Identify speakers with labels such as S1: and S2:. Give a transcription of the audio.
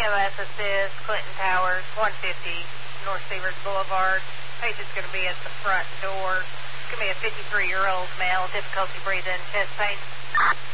S1: EMS assist, Clinton Towers, 150 North Seawards Boulevard. Patient's going to be at the front door. It's going to be a 53-year-old male, difficulty breathing, chest pain.